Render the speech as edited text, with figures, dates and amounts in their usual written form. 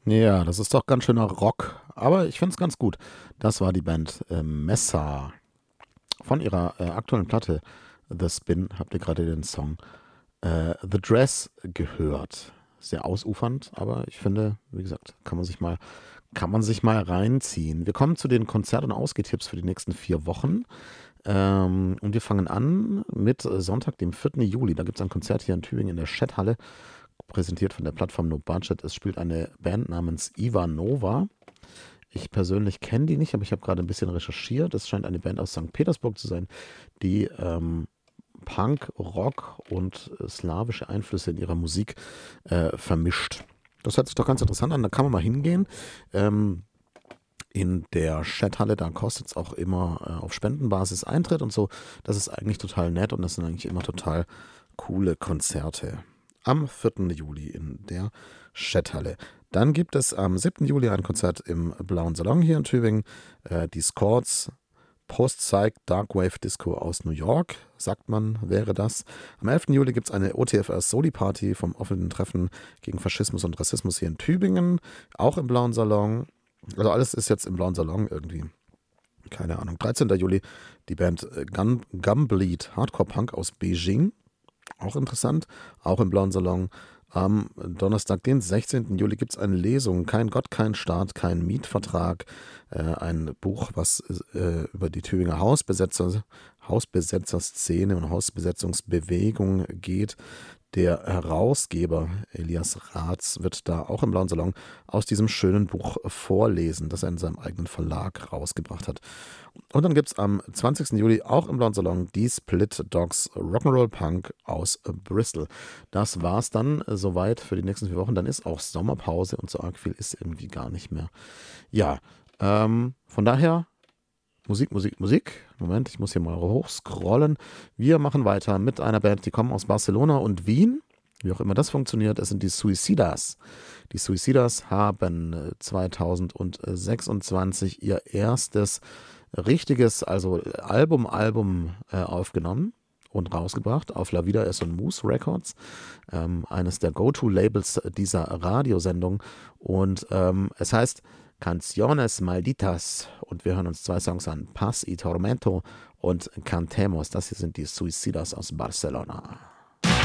Ja, das ist doch ganz schöner Rock, aber ich finde es ganz gut. Das war die Band Messa von ihrer aktuellen Platte The Spin. Habt ihr gerade den Song The Dress gehört? Sehr ausufernd, aber ich finde, wie gesagt, kann man sich mal reinziehen. Wir kommen zu den Konzert- und Ausgehtipps für die nächsten 4 Wochen. Und wir fangen an mit Sonntag, dem 4. Juli. Da gibt es ein Konzert hier in Tübingen in der Schetthalle, präsentiert von der Plattform No Budget. Es spielt eine Band namens Ivanova. Ich persönlich kenne die nicht, aber ich habe gerade ein bisschen recherchiert. Es scheint eine Band aus St. Petersburg zu sein, die Punk, Rock und slawische Einflüsse in ihrer Musik vermischt. Das hört sich doch ganz interessant an, da kann man mal hingehen. Ähm, in der Chathalle, da kostet es auch immer auf Spendenbasis Eintritt und so. Das ist eigentlich total nett und das sind eigentlich immer total coole Konzerte. Am 4. Juli in der Chathalle. Dann gibt es am 7. Juli ein Konzert im Blauen Salon hier in Tübingen. Die Scords Post-Psych Darkwave Disco aus New York, sagt man, wäre das. Am 11. Juli gibt es eine OTFS Soli-Party vom offenen Treffen gegen Faschismus und Rassismus hier in Tübingen, auch im Blauen Salon. Also alles ist jetzt im Blauen Salon irgendwie. Keine Ahnung. 13. Juli die Band Gumbleed Hardcore Punk aus Beijing. Auch interessant. Auch im Blauen Salon. Am Donnerstag, den 16. Juli, gibt es eine Lesung. Kein Gott, kein Staat, kein Mietvertrag. Ein Buch, was über die Tübinger Hausbesetzerszene und Hausbesetzungsbewegung geht. Der Herausgeber Elias Raths wird da auch im Blauen Salon aus diesem schönen Buch vorlesen, das er in seinem eigenen Verlag rausgebracht hat. Und dann gibt es am 20. Juli auch im Blauen Salon die Split Dogs Rock'n'Roll Punk aus Bristol. Das war's dann soweit für die nächsten 4 Wochen. Dann ist auch Sommerpause und so arg viel ist irgendwie gar nicht mehr. Ja, von daher Musik, Musik, Musik. Moment, ich muss hier mal hochscrollen. Wir machen weiter mit einer Band, die kommen aus Barcelona und Wien. Wie auch immer das funktioniert, es sind die Suicidas. Die Suicidas haben 2026 ihr erstes richtiges, also Album aufgenommen und rausgebracht auf La Vida es un Mus Records, eines der Go-To-Labels dieser Radiosendung. Und es heißt Canciones Malditas und wir hören uns 2 Songs an, Paz y Tormento und Cantemos. Das hier sind die Suicidas aus Barcelona.